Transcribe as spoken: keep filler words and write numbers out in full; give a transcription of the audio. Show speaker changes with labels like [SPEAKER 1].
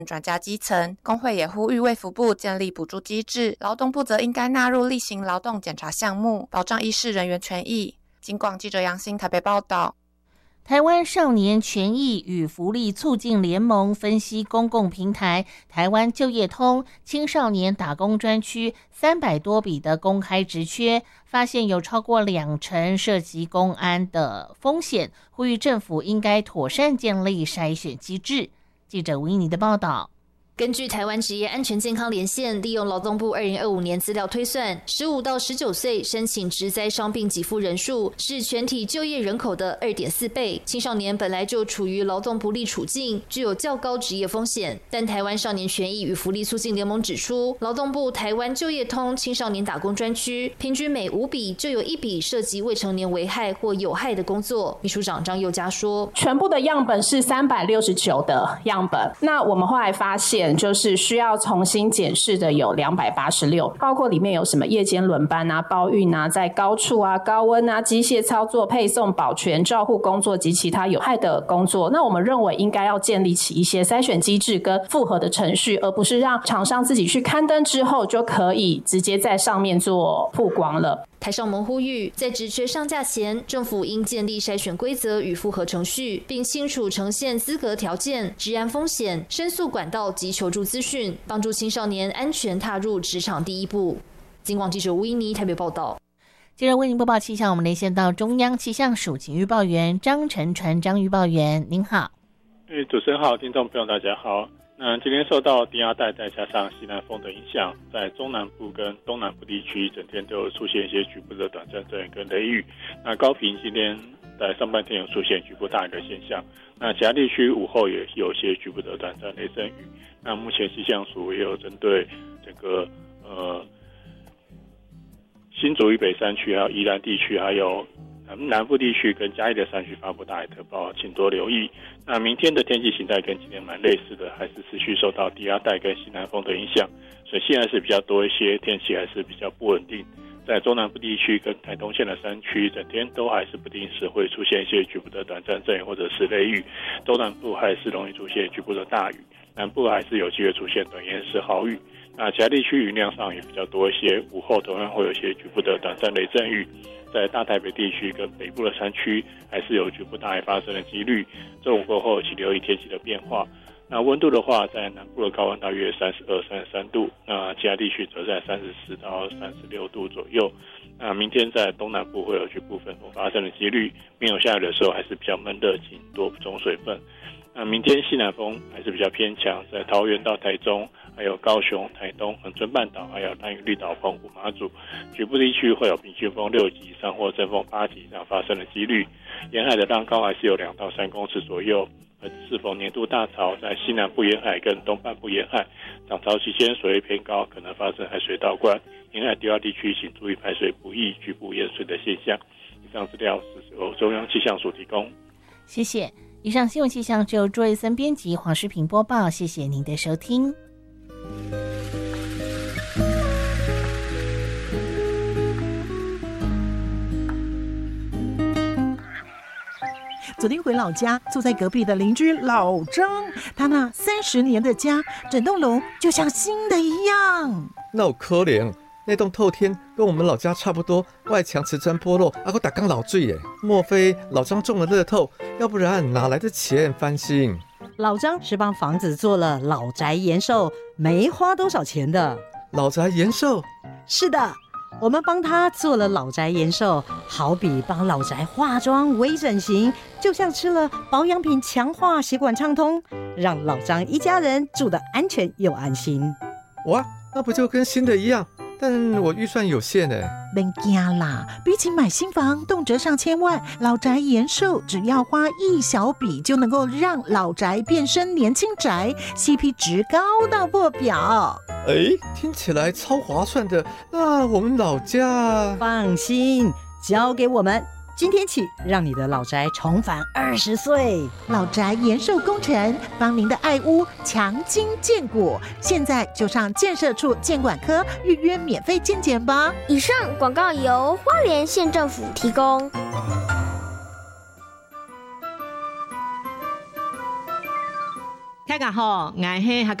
[SPEAKER 1] 转嫁基层。工会也呼吁卫福部建立补助机制，劳动部则应该纳入例行劳动检查项目，保障医事人员权益。警广记者杨欣台北报道。
[SPEAKER 2] 台湾少年权益与福利促进联盟分析公共平台台湾就业通青少年打工专区三百多笔的公开职缺，发现有超过两成涉及公安的风险，呼吁政府应该妥善建立筛选机制。记者吴依妮的报道。
[SPEAKER 3] 根据台湾职业安全健康连线利用劳动部二零二五年资料推算，十五到十九岁申请职灾伤病给付人数是全体就业人口的 二点四倍。青少年本来就处于劳动不利处境，具有较高职业风险。但台湾少年权益与福利促进联盟指出，劳动部台湾就业通青少年打工专区，平均每五笔就有一笔涉及未成年危害或有害的工作。秘书长张佑嘉说，
[SPEAKER 4] 全部的样本是三百六十九的样本，那我们后来发现就是需要重新检视的有两百八十六，包括里面有什么夜间轮班啊、包运啊、在高处啊、高温啊、机械操作、配送、保全、照护工作及其他有害的工作。那我们认为应该要建立起一些筛选机制跟复核的程序，而不是让厂商自己去刊登之后就可以直接在上面做曝光了。
[SPEAKER 3] 台上盟呼吁，在职缺上架前，政府应建立筛选规则与复核程序，并清楚呈现资格条件、职安风险、申诉管道及求助资讯，帮助青少年安全踏入职场第一步。警广记者吴依妮台北报道。
[SPEAKER 2] 接着为您播报气象，我们连线到中央气象署请预报员张晨传张预报员，您好。
[SPEAKER 5] 哎，主持人好，听众朋友大家好。那今天受到低压带再加上西南风的影响，在中南部跟东南部地区整天都有出现一些局部的短暂阵雨跟雷雨。那高屏今天在上半天有出现局部大雨的现象，那其他地区午后也有一些局部的短暂雷阵雨。那目前气象署也有针对整个呃新竹以北山区还有宜兰地区还有南部地区跟嘉义的山区发布大雨特报，请多留意。那明天的天气形态跟今天蛮类似的，还是持续受到低压带跟西南风的影响，所以现在是比较多一些，天气还是比较不稳定。在中南部地区跟台东县的山区，整天都还是不定时会出现一些局部的短暂阵雨或者是雷雨，东南部还是容易出现局部的大雨，南部还是有机会出现短延时豪雨。那其他地区云量上也比较多一些，午后同样会有一些局部的短暂雷阵雨。在大台北地区跟北部的山区还是有局部大雨发生的几率，中午过后请留意天气的变化。那温度的话，在南部的高温大约三十二、三十三度，那其他地区则在三十四到三十六度左右。那明天在东南部会有局部分风发生的几率，没有下雨的时候还是比较闷热，请多补充水分。那明天西南风还是比较偏强，在桃园到台中，还有高雄、台东、恒春半岛，还有兰屿、绿岛、澎湖、马祖，局部地区会有平均风六级以上或阵风八级以上发生的几率。沿海的浪高还是有两到三公尺左右。而是否年度大潮，在西南部沿海跟东半部沿海，涨潮期间水位偏高，可能发生海水倒灌。沿海低洼地区请注意排水不易、局部淹水的现象。以上资料是由中央气象署提供。
[SPEAKER 2] 谢谢。以上新闻气象由朱瑞森编辑，黄诗平播报。谢谢您的收听。
[SPEAKER 6] 昨天回老家，坐在隔壁的邻居老张，他那三十年的家，整栋楼就像新的一样。
[SPEAKER 7] 那有可怜，那栋透天跟我们老家差不多，外墙瓷砖剥落，还有打缸老醉耶。莫非老张中了乐透？要不然哪来的钱翻新？
[SPEAKER 8] 老张是帮房子做了老宅延寿，没花多少钱的。
[SPEAKER 7] 老宅延寿？
[SPEAKER 8] 是的。我们帮他做了老宅延寿，好比帮老宅化妆微整形，就像吃了保养品强化血管畅通，让老张一家人住得安全又安心。
[SPEAKER 7] 哇，那不就跟新的一样？但我预算有限耶。
[SPEAKER 6] 别惊啦，比起买新房动辄上千万，老宅延寿只要花一小笔就能够让老宅变身年轻宅， C P 值高到破表。
[SPEAKER 7] 哎，听起来超划算的。那我们老家……
[SPEAKER 8] 放心，交给我们。今天起，让你的老宅重返二十岁。
[SPEAKER 6] 老宅延寿工程，帮您的爱屋强筋健骨。现在就上建设处建管科预约免费健检吧。
[SPEAKER 9] 以上广告由花莲县政府提供。
[SPEAKER 8] 开
[SPEAKER 10] 家好，我是